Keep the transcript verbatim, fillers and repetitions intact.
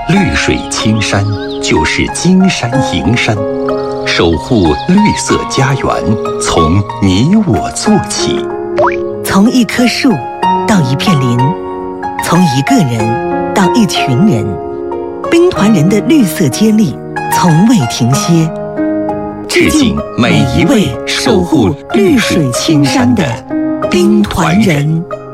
绿水青山就是金山银山，守护绿色家园，从你我做起。 从一棵树到一片林，从一个人到一群人，兵团人的绿色接力从未停歇。 致敬每一位守护绿水青山的兵团人。